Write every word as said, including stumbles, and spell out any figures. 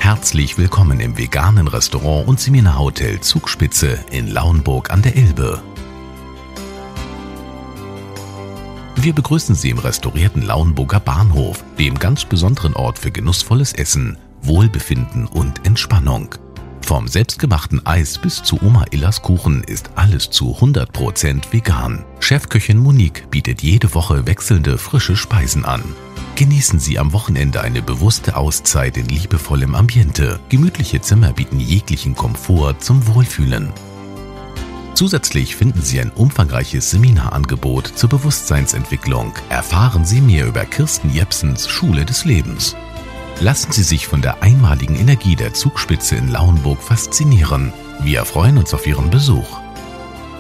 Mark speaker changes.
Speaker 1: Herzlich willkommen im veganen Restaurant und Seminarhotel Zugspitze in Lauenburg an der Elbe. Wir begrüßen Sie im restaurierten Lauenburger Bahnhof, dem ganz besonderen Ort für genussvolles Essen, Wohlbefinden und Entspannung. Vom selbstgemachten Eis bis zu Oma Illas Kuchen ist alles zu hundert Prozent vegan. Chefköchin Monique bietet jede Woche wechselnde frische Speisen an. Genießen Sie am Wochenende eine bewusste Auszeit in liebevollem Ambiente. Gemütliche Zimmer bieten jeglichen Komfort zum Wohlfühlen. Zusätzlich finden Sie ein umfangreiches Seminarangebot zur Bewusstseinsentwicklung. Erfahren Sie mehr über Kirsten Jepsens Schule des Lebens. Lassen Sie sich von der einmaligen Energie der Zugspitze in Lauenburg faszinieren. Wir freuen uns auf Ihren Besuch.